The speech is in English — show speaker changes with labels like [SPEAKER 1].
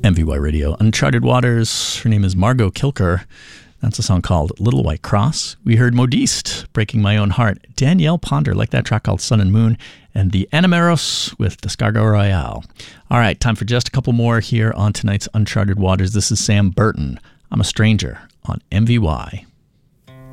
[SPEAKER 1] MVY Radio, Uncharted Waters. Her name is Margot Kilker. That's a song called Little White Cross. We heard Modiste, Breaking My Own Heart. Danielle Ponder, like that track called Sun and Moon. And the Animeros with Descarga Royale. All right, time for just a couple more here on tonight's Uncharted Waters. This is Sam Burton. I'm a Stranger on MVY.